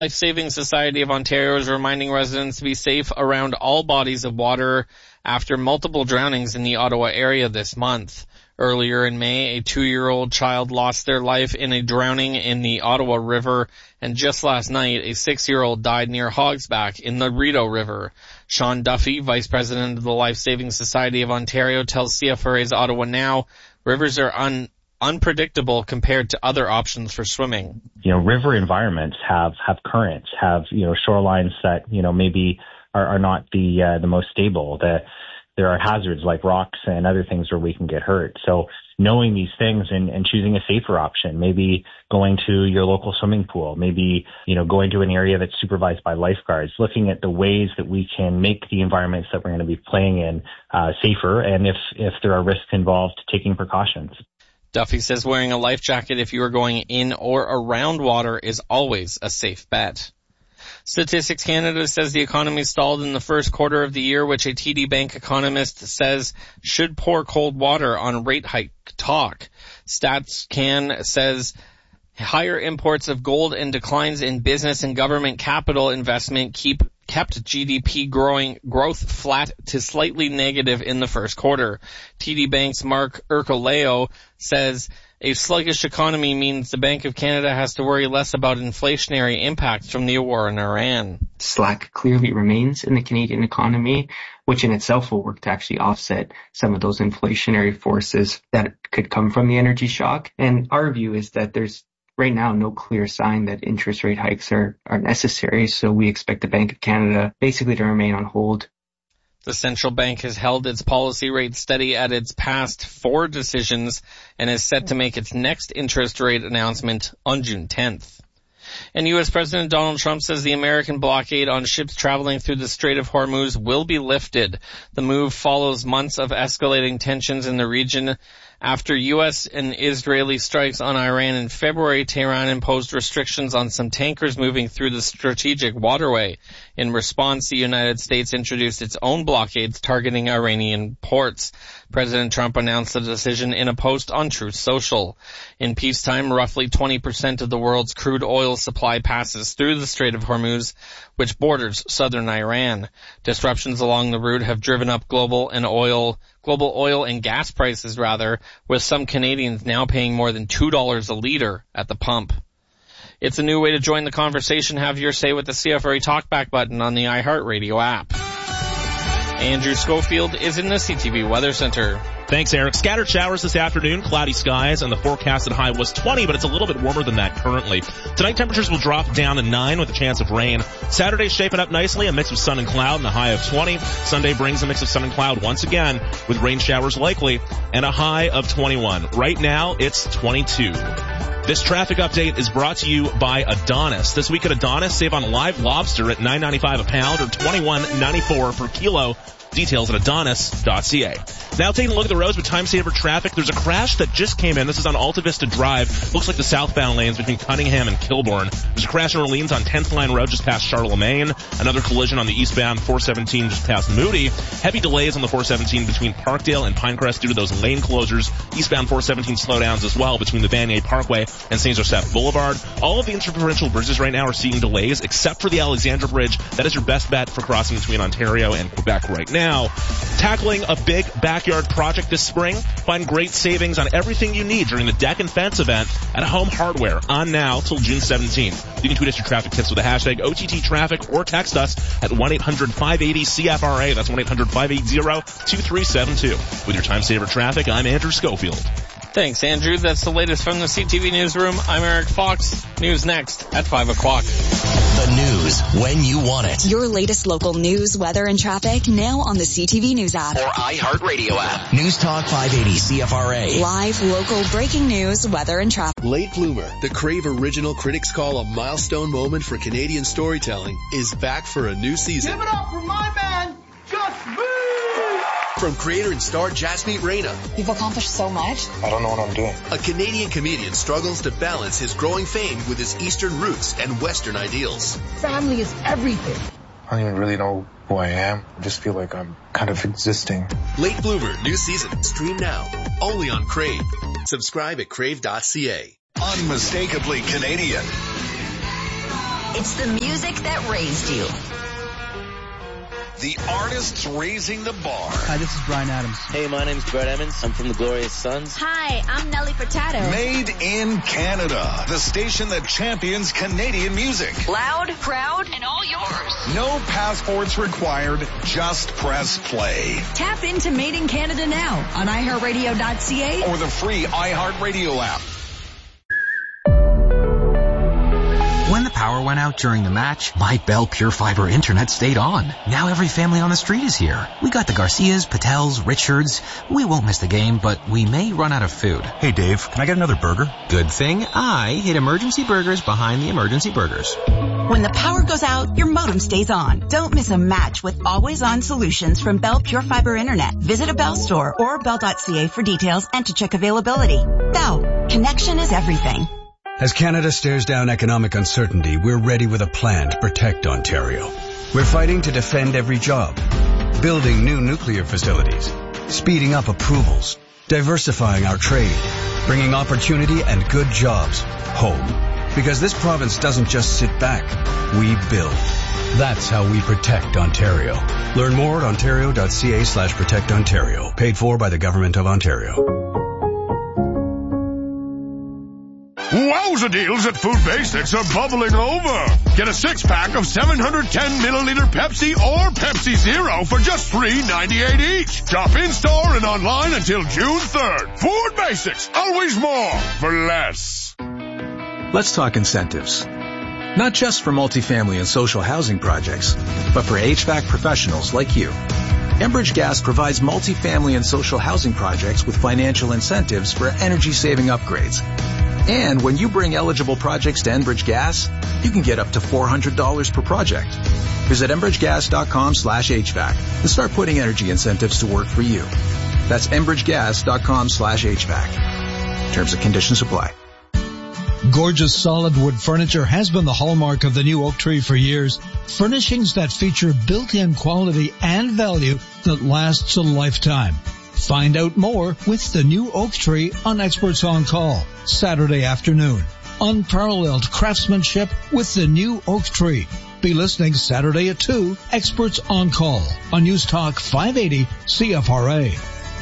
Life Saving Society of Ontario is reminding residents to be safe around all bodies of water after multiple drownings in the Ottawa area this month. Earlier in May, a 2-year-old child lost their life in a drowning in the Ottawa River, and just last night, a 6-year-old died near Hogsback in the Rideau River. Sean Duffy, Vice President of the Life Saving Society of Ontario, tells CFRA's Ottawa Now, rivers are unpredictable compared to other options for swimming. River environments have currents, have, shorelines that, maybe are not the most stable. There are hazards like rocks and other things where we can get hurt. So knowing these things and choosing a safer option, maybe going to your local swimming pool, maybe, going to an area that's supervised by lifeguards, looking at the ways that we can make the environments that we're going to be playing in safer, and if there are risks involved, taking precautions. Duffy says wearing a life jacket if you are going in or around water is always a safe bet. Statistics Canada says the economy stalled in the first quarter of the year, which a TD Bank economist says should pour cold water on rate hike talk. StatsCan says higher imports of gold and declines in business and government capital investment kept GDP growth flat to slightly negative in the first quarter. TD Bank's Mark Ercoleo says a sluggish economy means the Bank of Canada has to worry less about inflationary impacts from the war in Iran. Slack clearly remains in the Canadian economy, which in itself will work to actually offset some of those inflationary forces that could come from the energy shock. And our view is that there's right now no clear sign that interest rate hikes are necessary, so we expect the Bank of Canada basically to remain on hold. The central bank has held its policy rate steady at its past 4 decisions and is set to make its next interest rate announcement on June 10th. And U.S. President Donald Trump says the American blockade on ships traveling through the Strait of Hormuz will be lifted. The move follows months of escalating tensions in the region. After U.S. and Israeli strikes on Iran in February, Tehran imposed restrictions on some tankers moving through the strategic waterway. In response, the United States introduced its own blockades targeting Iranian ports. President Trump announced the decision in a post on Truth Social. In peacetime, roughly 20% of the world's crude oil supply passes through the Strait of Hormuz, which borders southern Iran. Disruptions along the route have driven up global oil and gas prices, with some Canadians now paying more than $2 a liter at the pump. It's a new way to join the conversation. Have your say with the CFRA Talkback button on the iHeartRadio app. Andrew Schofield is in the CTV Weather Center. Thanks, Eric. Scattered showers this afternoon, cloudy skies, and the forecasted high was 20, but it's a little bit warmer than that currently. Tonight, temperatures will drop down to 9 with a chance of rain. Saturday's shaping up nicely, a mix of sun and cloud and a high of 20. Sunday brings a mix of sun and cloud once again with rain showers likely and a high of 21. Right now, it's 22. This traffic update is brought to you by Adonis. This week at Adonis, save on live lobster at $9.95 a pound or $21.94 per kilo. Details at adonis.ca. Now taking a look at the roads with time saver traffic. There's a crash that just came in. This is on Alta Vista Drive. Looks like the southbound lanes between Cunningham and Kilbourne. There's a crash in Orleans on 10th Line Road just past Charlemagne. Another collision on the eastbound 417 just past Moody. Heavy delays on the 417 between Parkdale and Pinecrest due to those lane closures. Eastbound 417 slowdowns as well between the Vanier Parkway and St. Joseph Boulevard. All of the interprovincial bridges right now are seeing delays except for the Alexandra Bridge. That is your best bet for crossing between Ontario and Quebec right now. Tackling a big backyard project this spring, find great savings on everything you need during the Deck and Fence event at Home Hardware on now till June 17th. You can tweet us your traffic tips with the hashtag OTT Traffic or text us at 1-800-580-CFRA. That's 1-800-580-2372. With your time saver traffic, I'm Andrew Schofield. Thanks, Andrew. That's the latest from the CTV Newsroom. I'm Eric Fox. News next at 5 o'clock. The news when you want it. Your latest local news, weather, and traffic now on the CTV News app. Or iHeartRadio app. News Talk 580 CFRA. Live, local, breaking news, weather, and traffic. Late Bloomer, the Crave original critics call a milestone moment for Canadian storytelling, is back for a new season. Give it up for my man, Just Move! From creator and star Jasmeet Reyna. You've accomplished so much. I don't know what I'm doing. A Canadian comedian struggles to balance his growing fame with his Eastern roots and Western ideals. Family is everything. I don't even really know who I am. I just feel like I'm kind of existing. Late Bloomer, new season. Stream now. Only on Crave. Subscribe at crave.ca. Unmistakably Canadian. It's the music that raised you. The artists raising the bar. Hi, this is Bryan Adams. Hey, my name's Brett Emmons. I'm from the Glorious Sons. Hi, I'm Nelly Furtado. Made in Canada. The station that champions Canadian music. Loud, proud, and all yours. No passports required. Just press play. Tap into Made in Canada now on iHeartRadio.ca or the free iHeartRadio app. When the power went out during the match, my Bell Pure Fiber internet stayed on. Now every family on the street is here. We got the Garcias, Patels, Richards. We won't miss the game, but we may run out of food. Hey Dave, can I get another burger? Good thing I hid Emergency Burgers behind the Emergency Burgers. When the power goes out, your modem stays on. Don't miss a match with always-on solutions from Bell Pure Fiber Internet. Visit a Bell store or bell.ca for details and to check availability. Bell, connection is everything. As Canada stares down economic uncertainty, we're ready with a plan to protect Ontario. We're fighting to defend every job, building new nuclear facilities, speeding up approvals, diversifying our trade, bringing opportunity and good jobs home. Because this province doesn't just sit back, we build. That's how we protect Ontario. Learn more at ontario.ca/protectontario. Paid for by the Government of Ontario. Wowza deals at Food Basics are bubbling over. Get a 6-pack of 710-milliliter Pepsi or Pepsi Zero for just $3.98 each. Shop in-store and online until June 3rd. Food Basics, always more for less. Let's talk incentives. Not just for multifamily and social housing projects, but for HVAC professionals like you. Enbridge Gas provides multifamily and social housing projects with financial incentives for energy-saving upgrades. And when you bring eligible projects to Enbridge Gas, you can get up to $400 per project. Visit enbridgegas.com/HVAC and start putting energy incentives to work for you. That's enbridgegas.com/HVAC. Terms and conditions apply. Gorgeous solid wood furniture has been the hallmark of the new Oak Tree for years. Furnishings that feature built-in quality and value that lasts a lifetime. Find out more with the new Oak Tree on Experts on Call, Saturday afternoon. Unparalleled craftsmanship with the new Oak Tree. Be listening Saturday at 2, Experts on Call on News Talk 580 CFRA.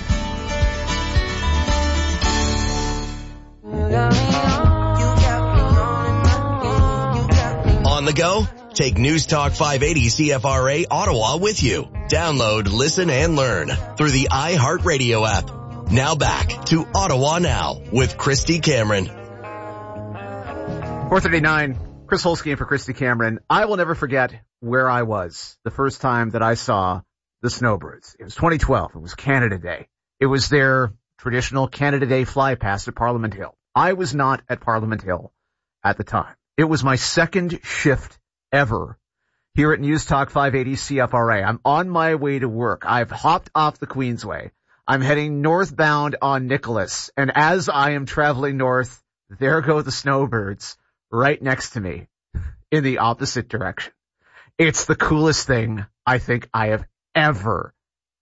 On the go? Take News Talk 580 CFRA Ottawa with you. Download, listen, and learn through the iHeartRadio app. Now back to Ottawa Now with Christy Cameron. 4:39, Chris Holsky in for Christy Cameron. I will never forget where I was the first time that I saw the Snowbirds. It was 2012. It was Canada Day. It was their traditional Canada Day fly past at Parliament Hill. I was not at Parliament Hill at the time. It was my second shift ever here at News Talk 580 CFRA. I'm on my way to work. I've hopped off the Queensway. I'm heading northbound on Nicholas. And as I am traveling north, there go the Snowbirds right next to me in the opposite direction. It's the coolest thing I think I have ever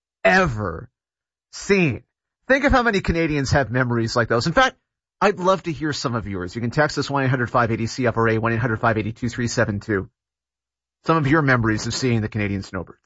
seen. Think of how many Canadians have memories like those. In fact, I'd love to hear some of yours. You can text us 1-800-580-CFRA, 1-800-580-2372. Some of your memories of seeing the Canadian Snowbirds.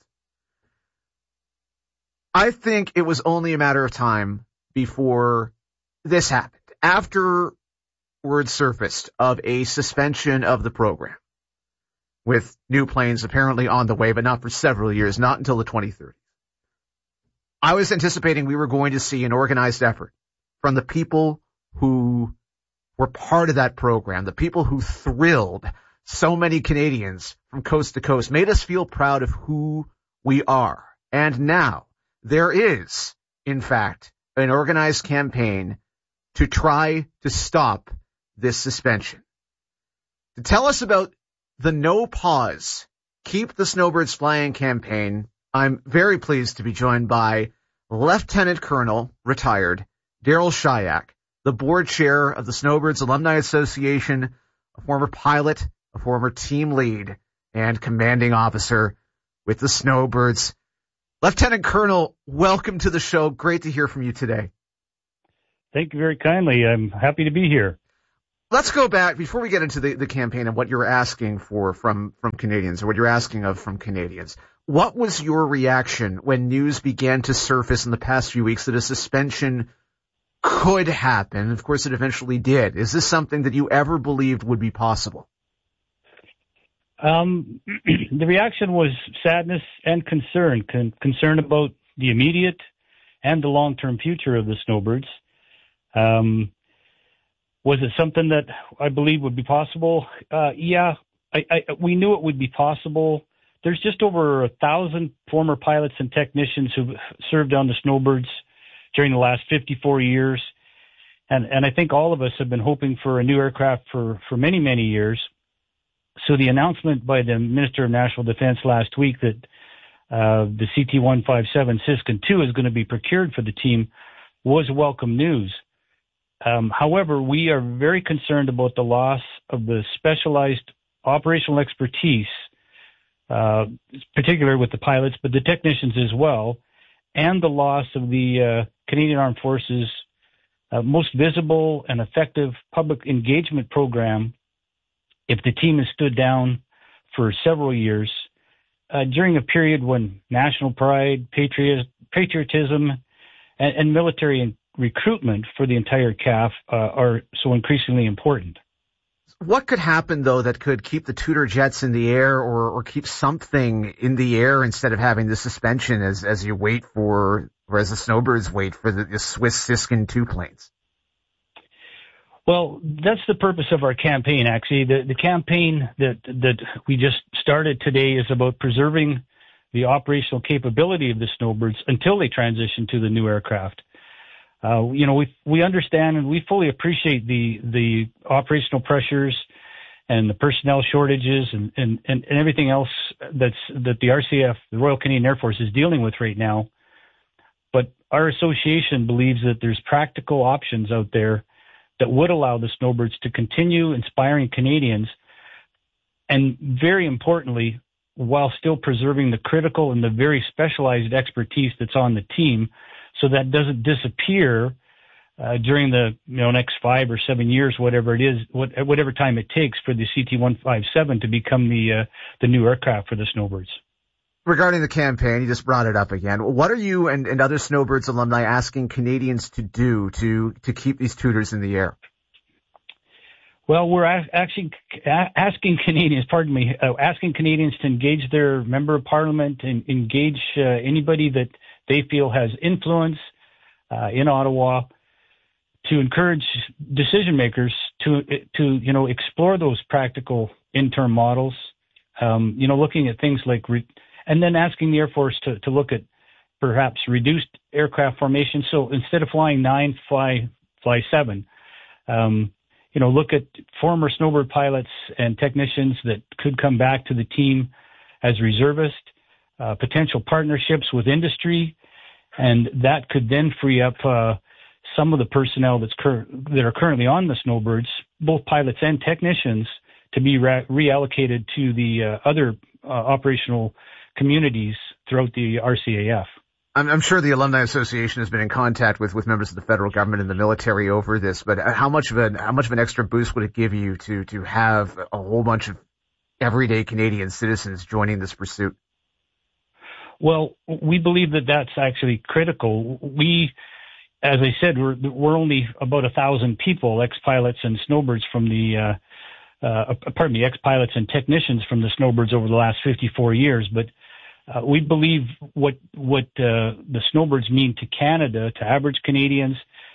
I think it was only a matter of time before this happened. After word surfaced of a suspension of the program, with new planes apparently on the way, but not for several years, not until the 2030s. I was anticipating we were going to see an organized effort from the people who were part of that program, the people who thrilled so many Canadians from coast to coast, made us feel proud of who we are. And now there is, in fact, an organized campaign to try to stop this suspension. To tell us about the No Pause, Keep the Snowbirds Flying campaign, I'm very pleased to be joined by Lieutenant Colonel, retired, Daryl Shayak, the board chair of the Snowbirds Alumni Association, a former pilot, a former team lead, and commanding officer with the Snowbirds. Lieutenant Colonel, welcome to the show. Great to hear from you today. Thank you very kindly. I'm happy to be here. Let's go back before we get into the campaign and what you're asking for from Canadians, or what you're asking of from Canadians. What was your reaction when news began to surface in the past few weeks that a suspension could happen? Of course, it eventually did. Is this something that you ever believed would be possible? The reaction was sadness and concern. Concern about the immediate and the long-term future of the Snowbirds. Was it something that I believe would be possible? Yeah, we knew it would be possible. There's just over 1,000 former pilots and technicians who've served on the Snowbirds during the last 54 years. And I think all of us have been hoping for a new aircraft for many, many years. So the announcement by the Minister of National Defense last week that the CT-157 Siskin II is going to be procured for the team was welcome news. However, we are very concerned about the loss of the specialized operational expertise, particularly with the pilots, but the technicians as well, and the loss of the Canadian Armed Forces' most visible and effective public engagement program if the team has stood down for several years during a period when national pride, patriotism, and military recruitment for the entire CAF are so increasingly important. What could happen, though, that could keep the Tudor jets in the air or keep something in the air instead of having the suspension as you wait for, or as the Snowbirds wait for the Swiss Siskin II planes? Well, that's the purpose of our campaign, actually. The campaign that we just started today is about preserving the operational capability of the Snowbirds until they transition to the new aircraft. We understand and we fully appreciate the operational pressures and the personnel shortages and everything else that the RCF, the Royal Canadian Air Force, is dealing with right now. But our association believes that there's practical options out there that would allow the Snowbirds to continue inspiring Canadians, and very importantly, while still preserving the critical and the very specialized expertise that's on the team, so that doesn't disappear during the next 5 or 7 years, whatever it is, whatever time it takes for the CT-157 to become the new aircraft for the Snowbirds. Regarding the campaign, you just brought it up again. What are you and other Snowbirds alumni asking Canadians to do to keep these Tudors in the air? Well, we're asking Canadians to engage their member of parliament and engage anybody that they feel has influence in Ottawa to encourage decision makers to explore those practical interim models. Looking at things like and then asking the Air Force to look at perhaps reduced aircraft formation. So instead of flying 9, fly 7. Look at former Snowbird pilots and technicians that could come back to the team as reservists, potential partnerships with industry, and that could then free up some of the personnel that are currently on the Snowbirds, both pilots and technicians, to be reallocated to the other operational communities throughout the RCAF. I'm sure the Alumni Association has been in contact with members of the federal government and the military over this, but how much of an extra boost would it give you to have a whole bunch of everyday Canadian citizens joining this pursuit? Well, we believe that that's actually critical. We, as I said, we're only about 1,000 people, ex-pilots and Snowbirds from the ex-pilots and technicians from the Snowbirds over the last 54 years, but we believe what the Snowbirds mean to Canada, to average Canadians,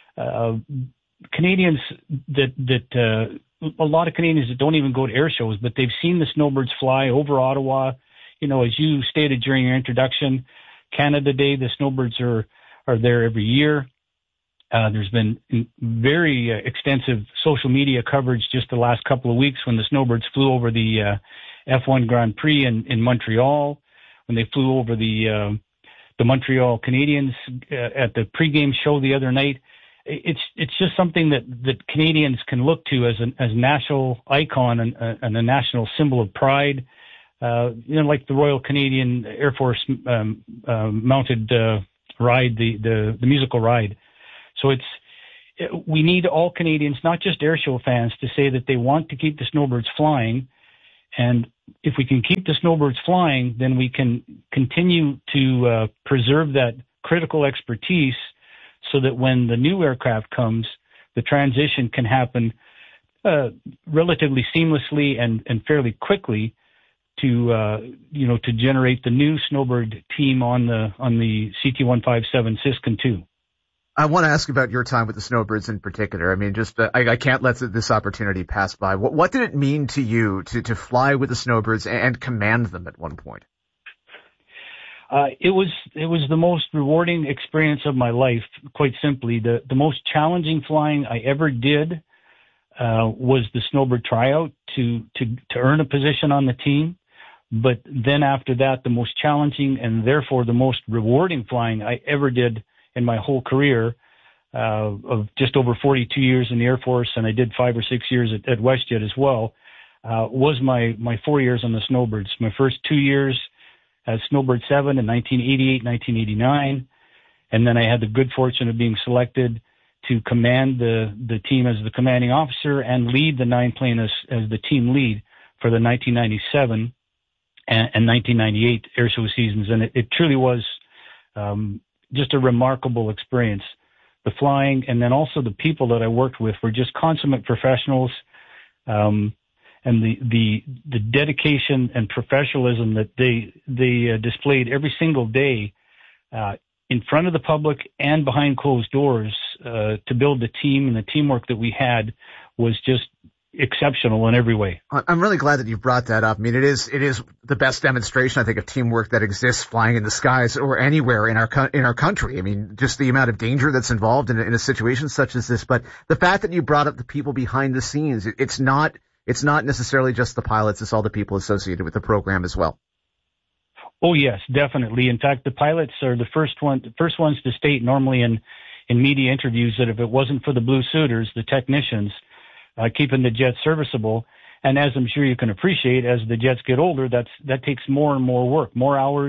Canadians that a lot of Canadians that don't even go to air shows, but they've seen the Snowbirds fly over Ottawa. As you stated during your introduction, Canada Day, the Snowbirds are there every year. There's been very extensive social media coverage just the last couple of weeks when the Snowbirds flew over the F1 Grand Prix in Montreal, when they flew over the Montreal Canadiens at the pregame show the other night. It's just something that Canadians can look to as a national icon and a national symbol of pride. Like the Royal Canadian Air Force mounted ride, the musical ride. So we need all Canadians, not just airshow fans, to say that they want to keep the snowbirds flying. And if we can keep the snowbirds flying, then we can continue to preserve that critical expertise so that when the new aircraft comes, the transition can happen relatively seamlessly and fairly quickly to generate the new snowbird team on the CT-157 Siskin II. I want to ask about your time with the snowbirds in particular. I mean, just I can't let this opportunity pass by. What did it mean to you to fly with the snowbirds and command them at one point? It was the most rewarding experience of my life. Quite simply, the most challenging flying I ever did was the snowbird tryout to earn a position on the team. But then after that, the most challenging and therefore the most rewarding flying I ever did in my whole career of just over 42 years in the Air Force, and I did 5 or 6 years at WestJet as well, was my 4 years on the snowbirds. My first 2 years as Snowbird 7 in 1988, 1989, and then I had the good fortune of being selected to command the team as the commanding officer and lead the 9-plane as the team lead for the 1997 and 1998 airshow seasons, and it truly was just a remarkable experience. The flying and then also the people that I worked with were just consummate professionals, and the dedication and professionalism that they displayed every single day in front of the public and behind closed doors to build the team, and the teamwork that we had was just exceptional in every way. I'm really glad that you brought that up. I mean, it is the best demonstration, I think, of teamwork that exists flying in the skies or anywhere in our country. I mean, just the amount of danger that's involved in a situation such as this. But the fact that you brought up the people behind the scenes, it's not necessarily just the pilots, it's all the people associated with the program as well. Oh yes, definitely. In fact, the pilots are the first ones to state normally in media interviews that if it wasn't for the blue suiters, the technicians, keeping the jets serviceable. And as I'm sure you can appreciate, as the jets get older, that takes more and more work, more hours,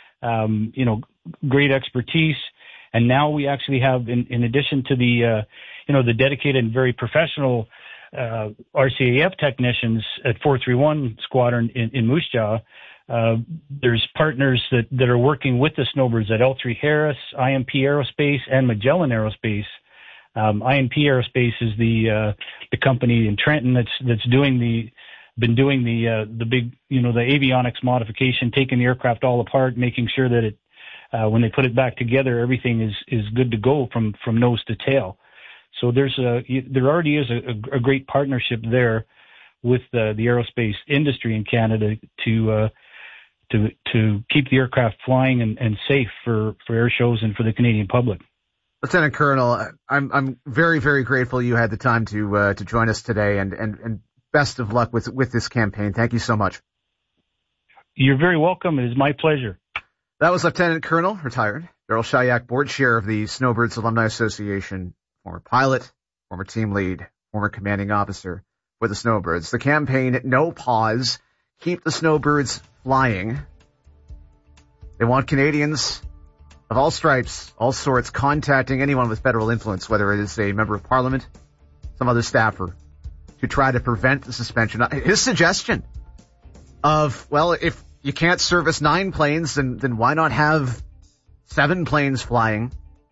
great expertise. And now we actually have, in addition to the dedicated and very professional RCAF technicians at 431 Squadron in Moose Jaw, there's partners that are working with the snowbirds at L3 Harris, IMP Aerospace, and Magellan Aerospace. IMP Aerospace is the company in Trenton that's been doing the big, the avionics modification, taking the aircraft all apart, making sure that it, when they put it back together, everything is good to go from nose to tail. So there already is a great partnership there with the aerospace industry in Canada to keep the aircraft flying and safe for air shows and for the Canadian public. Lieutenant Colonel, I'm very, very grateful you had the time to join us today, and best of luck with this campaign. Thank you so much. You're very welcome. It is my pleasure. That was Lieutenant Colonel, retired, Darryl Shayak, board chair of the Snowbirds Alumni Association, former pilot, former team lead, former commanding officer for the Snowbirds. The campaign, No Pause, Keep the Snowbirds Flying. They want Canadians of all stripes, all sorts, contacting anyone with federal influence, whether it is a member of parliament, some other staffer, to try to prevent the suspension. His suggestion of, well, if you can't service 9 planes, then why not have 7 planes flying?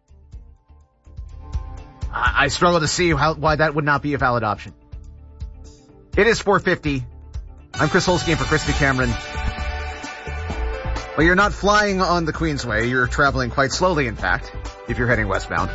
I struggle to see why that would not be a valid option. It is 4:50. I'm Chris Holzke in for Christy Cameron. Well, you're not flying on the Queensway. You're traveling quite slowly, in fact, if you're heading westbound.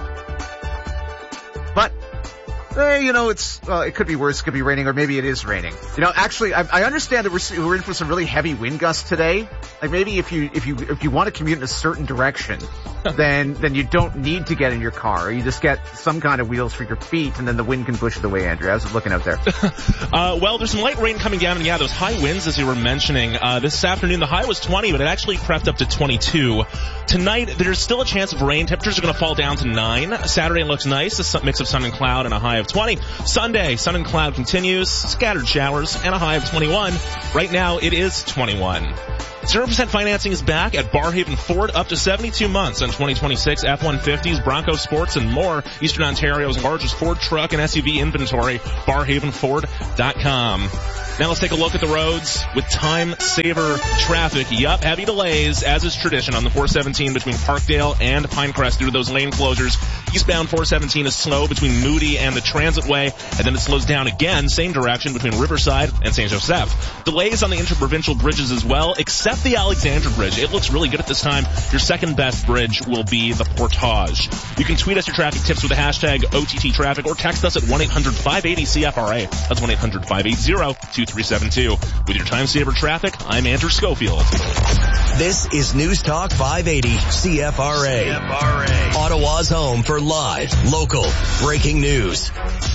But, it could be worse. It could be raining, or maybe it is raining. Actually, I understand that we're in for some really heavy wind gusts today. Like maybe if you want to commute in a certain direction, then you don't need to get in your car. You just get some kind of wheels for your feet, and then the wind can push it away. Andrew, how's it looking out there? Well, there's some light rain coming down, and yeah, those high winds, as you were mentioning. This afternoon, the high was 20, but it actually crept up to 22. Tonight, there's still a chance of rain. Temperatures are going to fall down to 9. Saturday looks nice, a mix of sun and cloud, and a high of of 20. Sunday, sun and cloud continues, scattered showers, and a high of 21. Right now, it is 21. 0% financing is back at Barhaven Ford, up to 72 months on 2026 F-150s, Bronco Sports, and more. Eastern Ontario's largest Ford truck and SUV inventory, barhavenford.com. Now let's take a look at the roads with time saver traffic. Yup, heavy delays, as is tradition, on the 417 between Parkdale and Pinecrest due to those lane closures. Eastbound 417 is slow between Moody and the Transitway, and then it slows down again, same direction between Riverside and St. Joseph. Delays on the interprovincial bridges as well, except the Alexandra Bridge. It looks really good at this time. Your second best bridge will be the Portage. You can tweet us your traffic tips with the hashtag OTT Traffic or text us at 1-800-580-CFRA. That's 1-800-580-2372. With your time saver traffic, I'm Andrew Schofield. This is News Talk 580 CFRA. Ottawa's home for live, local, breaking news.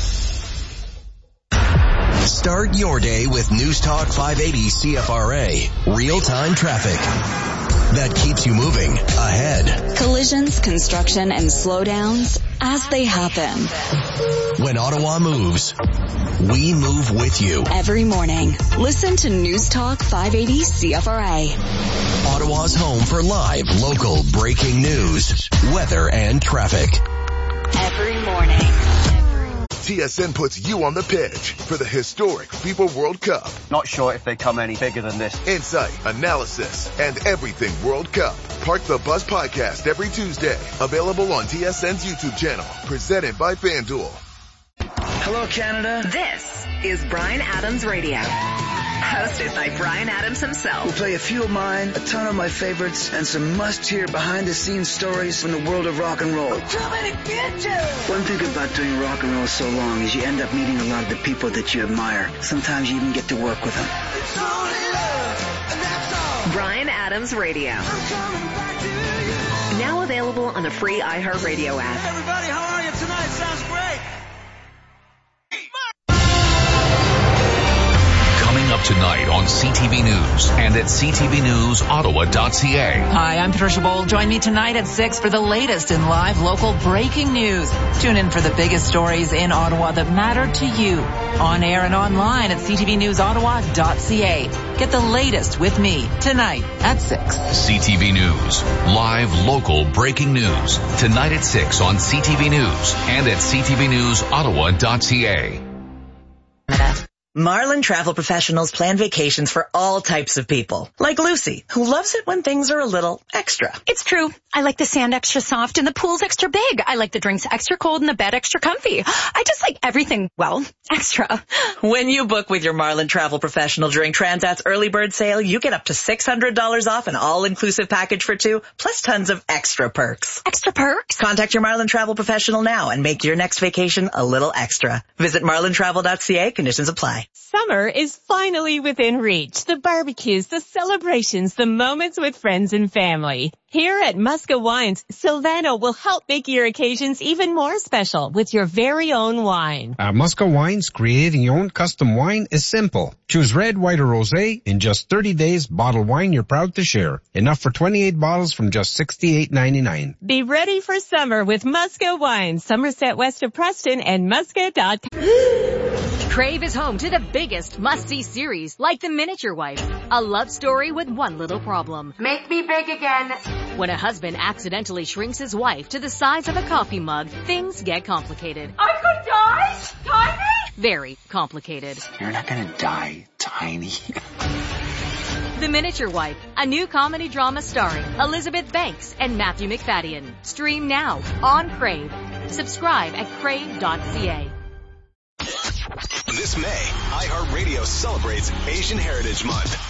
Start your day with News Talk 580 CFRA. Real-time traffic that keeps you moving ahead. Collisions, construction, and slowdowns as they happen. When Ottawa moves, we move with you. Every morning, listen to News Talk 580 CFRA. Ottawa's home for live, local, breaking news, weather, and traffic. Every morning. TSN puts you on the pitch for the historic FIFA World Cup. Not sure if they come any bigger than this. Insight, analysis, and everything World Cup. Park the Bus podcast every Tuesday. Available on TSN's YouTube channel. Presented by FanDuel. Hello, Canada. This is Bryan Adams Radio. Hosted by Bryan Adams himself. We'll play a few of mine, a ton of my favorites, and some must-hear behind-the-scenes stories from the world of rock and roll. One thing about doing rock and roll so long is you end up meeting a lot of the people that you admire. Sometimes you even get to work with them. Bryan Adams Radio. Now available on the free iHeartRadio app. Everybody, how are you tonight? Sounds great. Coming up tonight on CTV News and at ctvnewsottawa.ca. Hi, I'm Patricia Bold. Join me tonight at 6 for the latest in live local breaking news. Tune in for the biggest stories in Ottawa that matter to you. On air and online at ctvnewsottawa.ca. Get the latest with me tonight at 6. CTV News. Live local breaking news. Tonight at 6 on CTV News and at ctvnewsottawa.ca. Marlin Travel Professionals plan vacations for all types of people. Like Lucy, who loves it when things are a little extra. It's true. I like the sand extra soft and the pool's extra big. I like the drinks extra cold and the bed extra comfy. I just like everything, well, extra. When you book with your Marlin Travel Professional during Transat's early bird sale, you get up to $600 off an all-inclusive package for two, plus tons of extra perks. Extra perks? Contact your Marlin Travel Professional now and make your next vacation a little extra. Visit marlintravel.ca. Conditions apply. Summer is finally within reach. The barbecues, the celebrations, the moments with friends and family. Here at Musca Wines, Silvano will help make your occasions even more special with your very own wine. At Musca Wines, creating your own custom wine is simple. Choose red, white, or rosé. In just 30 days, bottle wine you're proud to share. Enough for 28 bottles from just $68.99. Be ready for summer with Musca Wines, Somerset West of Preston and Musca.com. Crave is home to the biggest must-see series like The Miniature Wife, a love story with one little problem. Make me big again. When a husband accidentally shrinks his wife to the size of a coffee mug, things get complicated. I could die? Tiny? Very complicated. You're not gonna die, Tiny. The Miniature Wife, a new comedy drama starring Elizabeth Banks and Matthew McFadden. Stream now on Crave. Subscribe at crave.ca. This May, iHeartRadio celebrates Asian Heritage Month.